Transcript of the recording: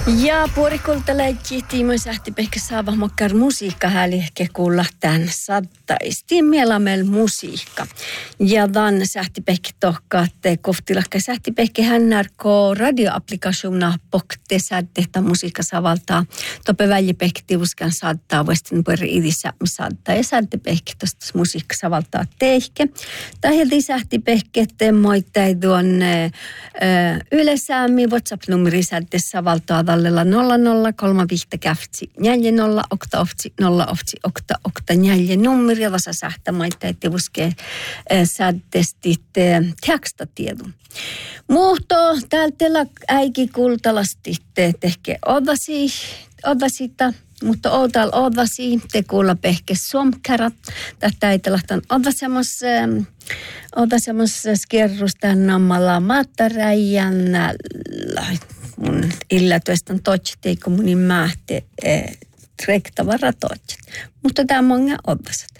Ja puolikoltaleikki tiimoin sähti pehkä saava mokkar musiikka häliehke kuulla tän sattais. Mielamel musiikka. Ja dan sähti pehkä tohkaatte kohtilakka sähti pehkä hännärko radioapplikationa pokte sähtehtä musiikka savaltaa. Tope välji pehkä tiuskan saattaa vuestin puoli idissä saattaa. Ja sähti pehkä tosta musiikka savaltaa teihke. Tähjelti sähti pehkä temmoittai tuon ylesäämi WhatsApp-numeri sähti savaltaa tallella 003 käftsi 40 oktaoftsi 0 okta nummeri ja vasa sähtämaita, että vuskee sähtestit tekstatiedun. Muhto täältä äiki kultalasti tehke odasita, mutta odasi te kuulla pehke somkarat. Tätä ei telahtan odasemassa skierrus tän nammalla mattaräijän mun illätyöstän totsit, eikö munin mähti trektavara totsit. Mutta tämä on monga odasat.